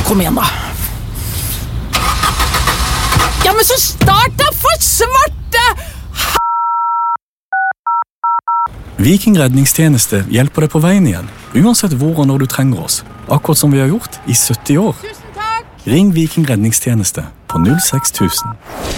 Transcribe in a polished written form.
Kom igjen da. Ja, men så start da, for svarte! Viking redningstjeneste hjelper deg på veien igjen, uansett hvor og når du trenger oss. Akkurat som vi har gjort i 70 år. Tusen takk! Ring Viking redningstjeneste på 06000.